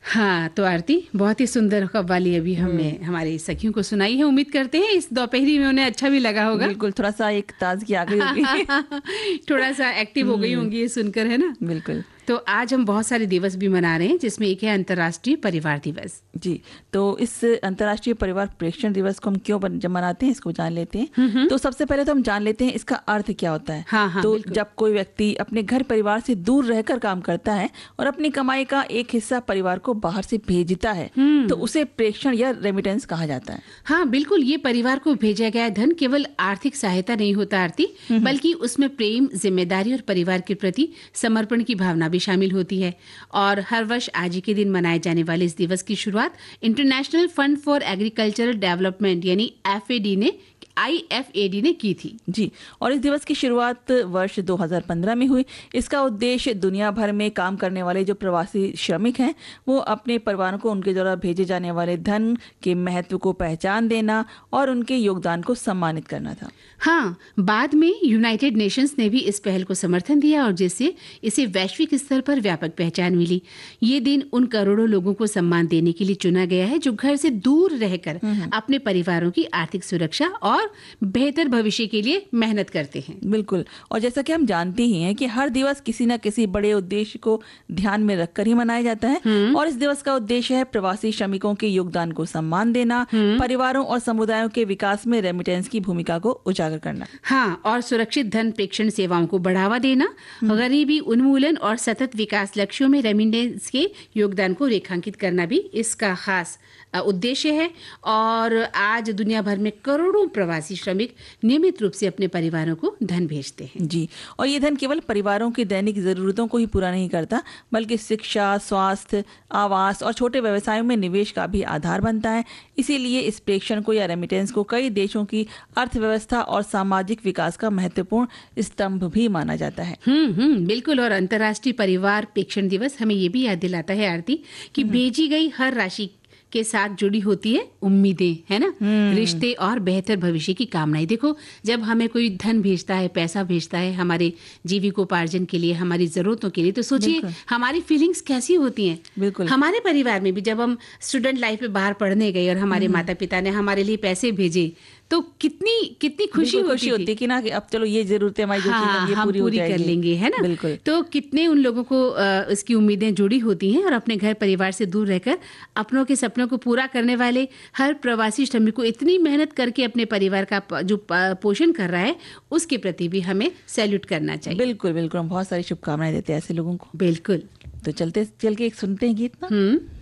हाँ, तो आरती बहुत ही सुंदर कव्वाली अभी हमने हमारी सखियों को सुनाई है। उम्मीद करते हैं इस दोपहरी में उन्हें अच्छा भी लगा होगा। बिल्कुल, थोड़ा सा एक ताजगी आ गई होगी। थोड़ा सा एक्टिव हो गई होंगी ये सुनकर, है ना? बिल्कुल। तो आज हम बहुत सारे दिवस भी मना रहे हैं, जिसमें एक है अंतर्राष्ट्रीय परिवार दिवस। जी, तो इस अंतर्राष्ट्रीय परिवार प्रेक्षण दिवस को हम क्यों मनाते हैं, इसको जान लेते हैं। तो सबसे पहले तो हम जान लेते हैं इसका अर्थ क्या होता है। हाँ, तो जब कोई व्यक्ति अपने घर परिवार से दूर रहकर काम करता है और अपनी कमाई का एक हिस्सा परिवार को बाहर से भेजता है, तो उसे प्रेक्षण या रेमिटेंस कहा जाता है। हाँ बिल्कुल, ये परिवार को भेजा गया धन केवल आर्थिक सहायता नहीं होता आरती, बल्कि उसमें प्रेम, जिम्मेदारी और परिवार के प्रति समर्पण की भावना भी शामिल होती है। और हर वर्ष आज ही के दिन मनाए जाने वाले इस दिवस की शुरुआत international fund for agricultural development यानी IFAD ने की थी। जी, और इस दिवस की शुरुआत वर्ष 2015 में हुई। इसका उद्देश्य दुनिया भर में काम करने वाले जो प्रवासी श्रमिक हैं, वो अपने परिवारों को उनके द्वारा भेजे जाने वाले धन के महत्व को पहचान देना और उनके योगदान को सम्मानित करना था। हाँ, बाद में यूनाइटेड नेशंस ने भी इस पहल को समर्थन दिया और जिससे इसे वैश्विक स्तर पर व्यापक पहचान मिली। ये दिन उन करोड़ों लोगों को सम्मान देने के लिए चुना गया है जो घर से दूर रहकर अपने परिवारों की आर्थिक सुरक्षा और बेहतर भविष्य के लिए मेहनत करते हैं। बिल्कुल, और जैसा कि हम जानते ही हैं कि हर दिवस किसी न किसी बड़े उद्देश्य को ध्यान में रखकर ही मनाया जाता है। और इस दिवस का उद्देश्य है प्रवासी श्रमिकों के योगदान को सम्मान देना, परिवारों और समुदायों के विकास में रेमिटेंस की भूमिका को उजागर करना। हाँ, और सुरक्षित धन प्रेषण सेवाओं को बढ़ावा देना, गरीबी उन्मूलन और सतत विकास लक्ष्यों में रेमिटेंस के योगदान को रेखांकित करना भी इसका खास उद्देश्य है। और आज दुनिया भर में करोड़ों प्रवासी श्रमिक नियमित रूप से अपने परिवारों को धन भेजते हैं। जी, और ये धन केवल परिवारों की दैनिक जरूरतों को ही पूरा नहीं करता, बल्कि शिक्षा, स्वास्थ्य, आवास और छोटे व्यवसायों में निवेश का भी आधार बनता है। इसीलिए इस प्रेषण को या रेमिटेंस को कई देशों की अर्थव्यवस्था और सामाजिक विकास का महत्वपूर्ण स्तंभ भी माना जाता है। बिल्कुल, और अंतर्राष्ट्रीय परिवार प्रेषण दिवस हमें ये भी याद दिलाता है आरती कि भेजी गई हर राशि के साथ जुड़ी होती है उम्मीदें, है ना, रिश्ते और बेहतर भविष्य की कामनाएं। देखो, जब हमें कोई धन भेजता है, पैसा भेजता है हमारे जीविकोपार्जन के लिए, हमारी जरूरतों के लिए, तो सोचिए हमारी फीलिंग्स कैसी होती हैं। बिल्कुल, हमारे परिवार में भी जब हम स्टूडेंट लाइफ में बाहर पढ़ने गए और हमारे माता पिता ने हमारे लिए पैसे भेजे, तो कितनी खुशी होती कि ना कि अब चलो ये जरूरतें हमारी जो ये हम पूरी कर लेंगे, है ना। बिल्कुल, तो कितने उन लोगों को इसकी उम्मीदें जुड़ी होती हैं और अपने घर परिवार से दूर रहकर अपनों के सपनों को पूरा करने वाले हर प्रवासी श्रमिक को इतनी मेहनत करके अपने परिवार का जो पोषण कर रहा है, उसके प्रति भी हमें सैल्यूट करना चाहिए। बिल्कुल बिल्कुल, हम बहुत सारी शुभकामनाएं देते हैं ऐसे लोगों को। बिल्कुल, तो चल के एक सुनते हैं गीत ना।